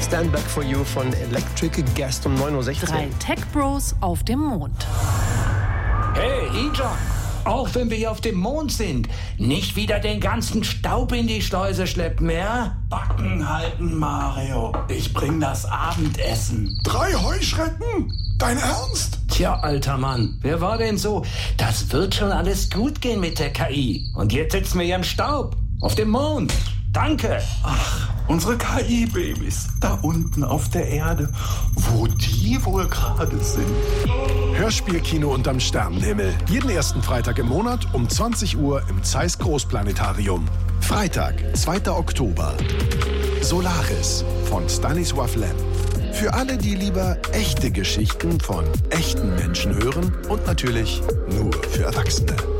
Stand Back for You von Electric Guest um 9:16 Uhr. 3 Tech Bros auf dem Mond. Hey, E-John, auch wenn wir hier auf dem Mond sind, nicht wieder den ganzen Staub in die Schleuse schleppen, ja? Backen halten, Mario. Ich bring das Abendessen. 3 Heuschrecken? Dein Ernst? Tja, alter Mann, wer war denn so? Das wird schon alles gut gehen mit der KI. Und jetzt sitzen wir hier im Staub, auf dem Mond. Danke. Ach, unsere KI-Babys, da unten auf der Erde, wo die wohl gerade sind. Hörspielkino unterm Sternenhimmel. Jeden ersten Freitag im Monat um 20 Uhr im Zeiss Großplanetarium. Freitag, 2. Oktober. Solaris von Stanisław Lem. Für alle, die lieber echte Geschichten von echten Menschen hören und natürlich nur für Erwachsene.